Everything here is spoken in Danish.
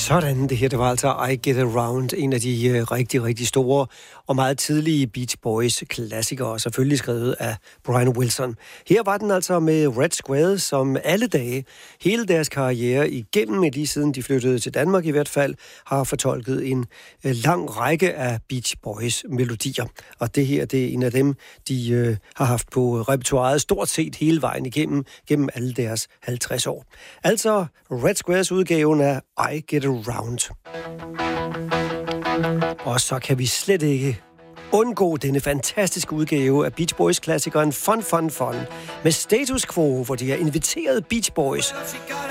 Sådan, det her, det var altså I Get Around, en af de rigtig, rigtig store og meget tidlige Beach Boys klassikere, selvfølgelig skrevet af Brian Wilson. Her var den altså med Red Square, som alle dage, hele deres karriere igennem, lige siden de flyttede til Danmark i hvert fald, har fortolket en lang række af Beach Boys melodier. Og det her, det er en af dem, de har haft på repertoiret stort set hele vejen gennem alle deres 50 år. Altså Red Squares udgaven af I Get Around. Og så kan vi slet ikke undgå denne fantastiske udgave af Beach Boys-klassikeren Fun Fun Fun med Status Quo, hvor de har inviteret Beach Boys